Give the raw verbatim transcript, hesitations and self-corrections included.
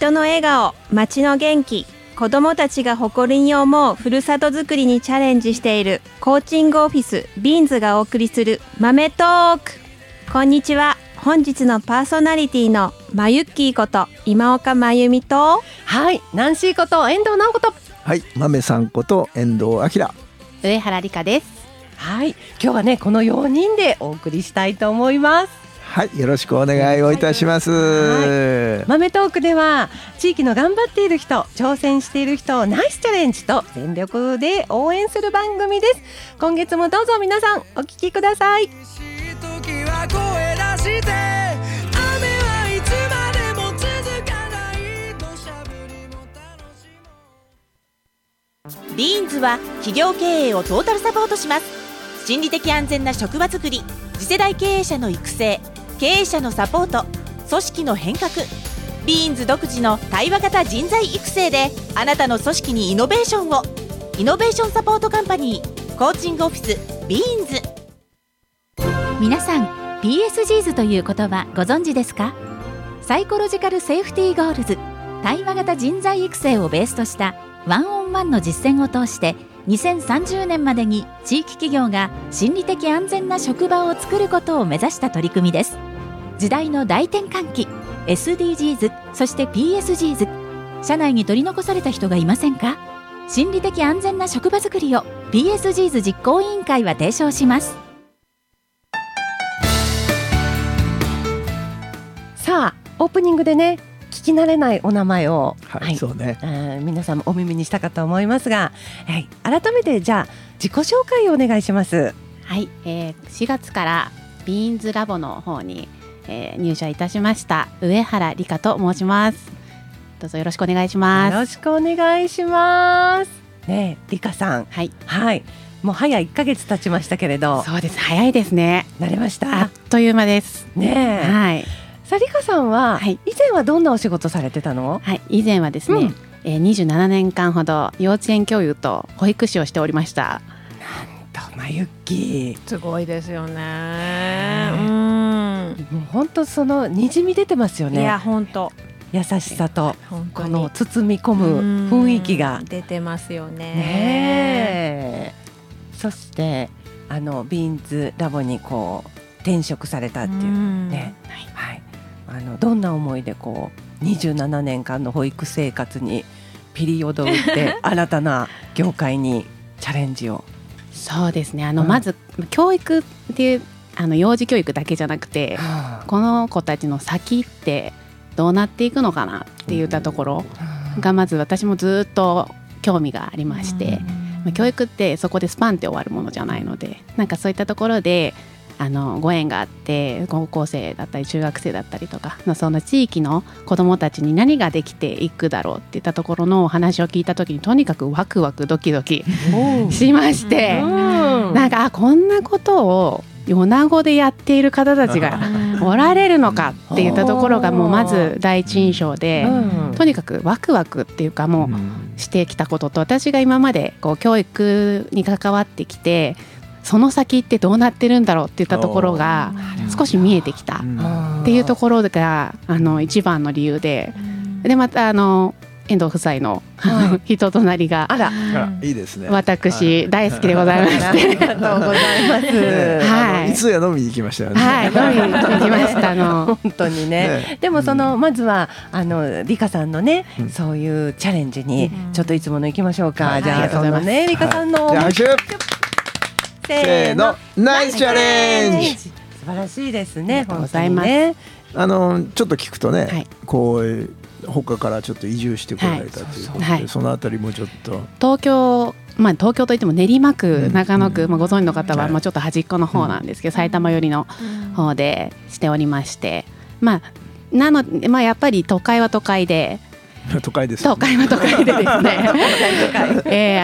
人の笑顔、街の元気、子どもたちが誇りに思うふるさとづくりにチャレンジしているコーチングオフィスビーンズがお送りする豆トーク。こんにちは。本日のパーソナリティのまゆっきーこと今岡まゆみと、 はい、ナンシーこと遠藤直子と、 はい、豆さんこと遠藤明、 上原理香です。 はい、今日はねこのよにんでお送りしたいと思います。 はい、よろしくお願いをいたします。はい、 豆トークでは地域の頑張っている人、挑戦している人をナイスチャレンジと全力で応援する番組です。今月もどうぞ皆さんお聞きください。 ビーンズは企業経営をトータルサポートします。心理的安全な職場づくり、次世代経営者の育成、経営者のサポート、組織の変革、ビーンズ独自の対話型人材育成であなたの組織にイノベーションを。イノベーションサポートカンパニーコーチングオフィスビーンズ。 皆さん ピーエスジーズ という言葉ご存知ですか？サイコロジカルセーフティーゴールズ、対話型人材育成をベースとしたワンオンワンの実践を通してにせんさんじゅうねんまでに地域企業が心理的安全な職場を作ることを目指した取り組みです。時代の大転換期、 エスディージーズ そして ピーエスジーズ、 社内に取り残された人がいませんか？心理的安全な職場づくりを ピーエスジーズ 実行委員会は提唱します。 さあオープニングでね聞き慣れないお名前を、 はいはい、そうね、 皆さんもお耳にしたかと思いますが、はい、改めてじゃあ自己紹介をお願いします。 はい、えー、しがつからビーンズラボの方に、えー、入社いたしました上原理香と申します。どうぞよろしくお願いします。 よろしくお願いします。ねえ、理香さん、 はい、 はい、もう早いっかげつ経ちましたけれど。 そうです、早いですね。 慣れました。 あっという間ですねえ、 はい。 さあ理香さんは、はい、以前はどんなお仕事されてたの？ はい、以前はですね、うんえー、にじゅうななねんかんほど幼稚園教諭と保育士をしておりました。 なんとまゆっきすごいですよね。 うん、もう本当そのにじみ出てますよね。 いや本当優しさとこの包み込む雰囲気が出てますよね。 ねそしてあのビーンズラボにこう転職されたっていうね、はいはい、あのどんな思いでこうにじゅうななねんかんの保育生活にピリオドを打って新たな業界にチャレンジを。 そうですね、あの、うん、まず教育っていうあの幼児教育だけじゃなくて、はあ、この子たちの先ってどうなっていくのかなっていったところがまず私もずっと興味がありまして、まあ、教育ってそこでスパンって終わるものじゃないので、なんかそういったところであのご縁があって高校生だったり中学生だったりとかその地域の子どもたちに何ができていくだろうっていったところのお話を聞いた時にとにかくワクワクドキドキしまして、なんかあこんなことを米子でやっている方たちがおられるのかっていったところがもうまず第一印象で、とにかくワクワクっていうかもうしてきたことと、私が今までこう教育に関わってきてその先ってどうなってるんだろうっていったところが少し見えてきたっていうところがあの一番の理由で、でまたあの遠藤夫妻の、はい、人となりがあらいいですね。 私大好きでございましてありがとうございます、 ねはい、 いつや飲みに行きましたよね。 はい、飲みに行きましたの本当に ね, ねでもその、うん、まずはあの理香さんのね、うん、そういうチャレンジにちょっといつもの行きましょうか、うん、じゃあ、はい、そのね理香さんの、 はい、じゃあせーのナイスチャレンジ。 素晴らしいですね。 ありがとうございます。ね、 あのちょっと聞くとね、はい、こう他からちょっと移住してこられたということで、はい、そ, そ, そのあたりもちょっと東京、まあ、東京といっても練馬区、中野区、まあ、ご存知の方はまあちょっと端っこの方なんですけど、うん、埼玉寄りの方でしておりまして、まあなのまあ、やっぱり都会は都会で都会です、ね、 都会は都会でですね、えー